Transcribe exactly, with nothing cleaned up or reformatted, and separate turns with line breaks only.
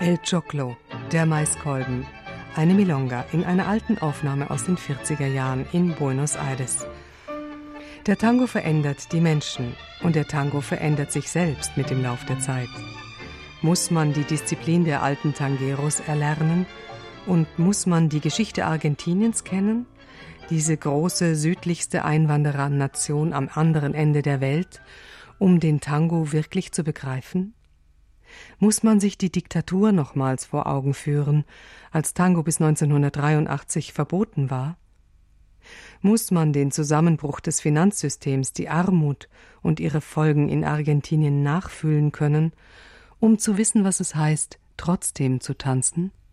El Choclo, der Maiskolben, eine Milonga in einer alten Aufnahme aus den vierziger Jahren in Buenos Aires. Der Tango verändert die Menschen und der Tango verändert sich selbst mit dem Lauf der Zeit. Muss man die Disziplin der alten Tangueros erlernen und muss man die Geschichte Argentiniens kennen, diese große südlichste Einwanderernation am anderen Ende der Welt, um den Tango wirklich zu begreifen? Muss man sich die Diktatur nochmals vor Augen führen, als Tango bis neunzehnhundertdreiundachtzig verboten war? Muss man den Zusammenbruch des Finanzsystems, die Armut und ihre Folgen in Argentinien nachfühlen können, um zu wissen, was es heißt, trotzdem zu tanzen?